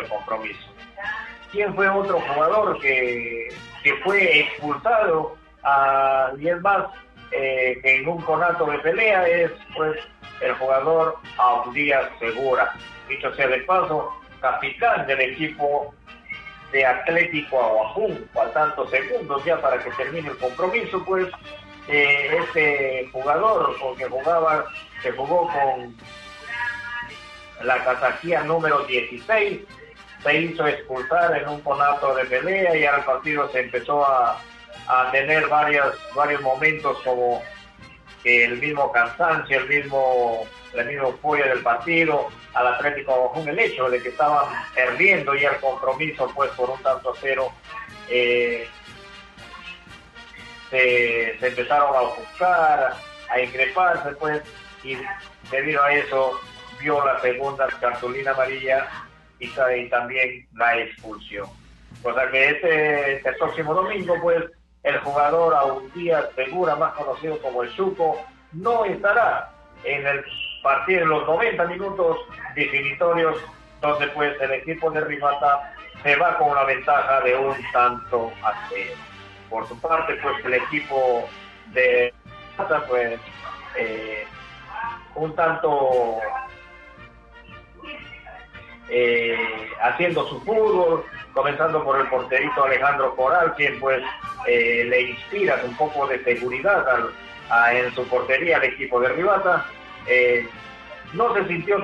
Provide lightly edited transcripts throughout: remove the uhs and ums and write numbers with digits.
el compromiso. ¿Quién fue otro jugador que fue expulsado? Y es más, que en un conato de pelea es pues el jugador Audías Segura, dicho sea de paso, capitán del equipo de Atlético Aguajún. Faltando segundos ya para que termine el compromiso, pues este jugador con que se jugó con la casaquía número 16, se hizo expulsar en un conato de pelea y al partido se empezó a tener varios momentos como el mismo cansancio, la misma euforia del partido al Atlético Aguajún, el hecho de que estaban perdiendo ya el compromiso pues por 1-0, se empezaron a ofuscar, a increparse pues, y debido a eso vio la segunda cartulina amarilla y también la expulsión. O sea que este próximo domingo pues el jugador Audías Segura, más conocido como el Chuco, no estará en el partido en los 90 minutos definitorios, donde pues el equipo de Rivata se va con la ventaja de 1-0. Por su parte, pues el equipo de Rivata, pues un tanto haciendo su fútbol, comenzando por el porterito Alejandro Coral, quien pues le inspira un poco de seguridad en su portería al equipo de Rivata. No se sintió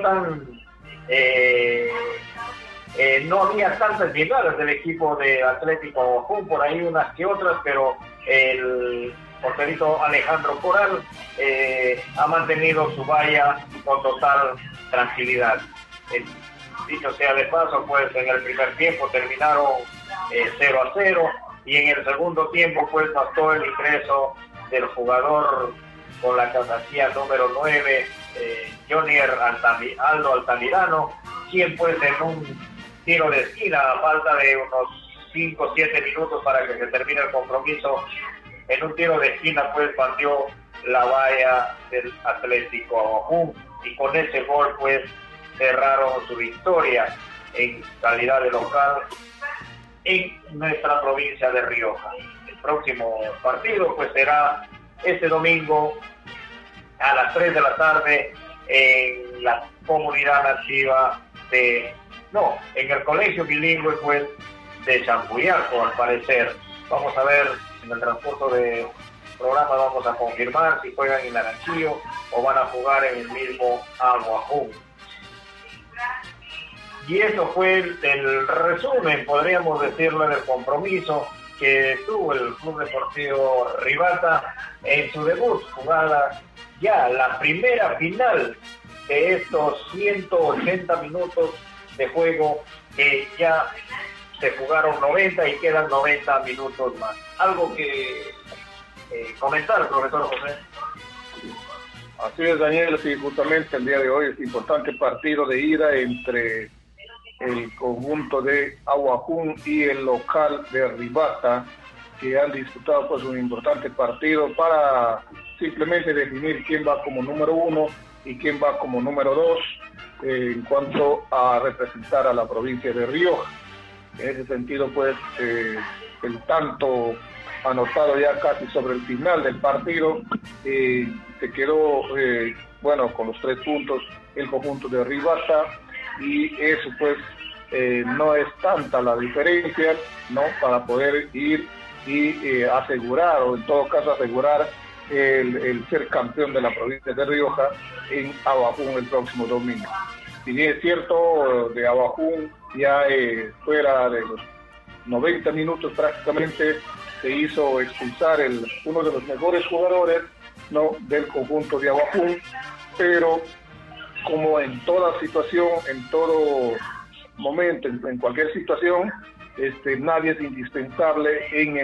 no había tantas llegadas del equipo de Atlético Aguajún, por ahí unas que otras, pero el porterito Alejandro Coral ha mantenido su valla con total tranquilidad. Dicho sea de paso, pues en el primer tiempo terminaron 0-0 y en el segundo tiempo pues bastó el ingreso del jugador con la casaquía número 9, Jonier Aldo Altamirano, quien pues en un tiro de esquina, a falta de unos 5-7 minutos para que se termine el compromiso, en un tiro de esquina pues partió la valla del Atlético Aguajún y con ese gol pues cerraron su victoria en calidad de local en nuestra provincia de Rioja. El próximo partido pues será este domingo a las 3 de la tarde en la comunidad nativa en el colegio bilingüe pues de Champuyaco, al parecer. Vamos a ver en el transcurso del programa, vamos a confirmar si juegan en Naranjillo o van a jugar en el mismo Aguajún. Y eso fue el resumen, podríamos decirlo, del compromiso que tuvo el Club Deportivo Rivata en su debut, jugada ya la primera final de estos 180 minutos de juego, que ya se jugaron 90 y quedan 90 minutos más. ¿Algo que comentar, profesor José? Así es, Daniel, sí, justamente el día de hoy es importante partido de ida entre el conjunto de Aguajún y el local de Rivata, que han disputado pues un importante partido para simplemente definir quién va como número 1 y quién va como número 2 en cuanto a representar a la provincia de Rioja. En ese sentido pues el tanto anotado ya casi sobre el final del partido, se quedó con los 3 puntos el conjunto de Rivata, y eso pues no es tanta la diferencia, ¿no?, para poder ir y asegurar, o en todo caso asegurar el ser campeón de la provincia de Rioja en Aguajún el próximo domingo. Si bien es cierto, de Aguajún ya fuera de los 90 minutos prácticamente se hizo expulsar uno de los mejores jugadores, ¿no?, del conjunto de Aguajún, pero como en toda situación, en todo momento, en cualquier situación, nadie es indispensable en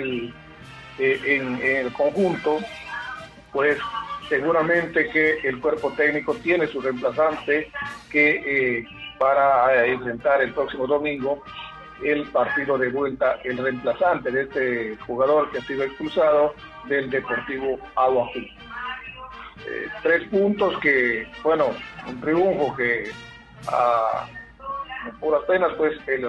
el conjunto, pues seguramente que el cuerpo técnico tiene su reemplazante que para enfrentar el próximo domingo el partido de vuelta, el reemplazante de este jugador que ha sido expulsado del Deportivo Aguajún. 3 puntos que, un triunfo que a puras penas pues el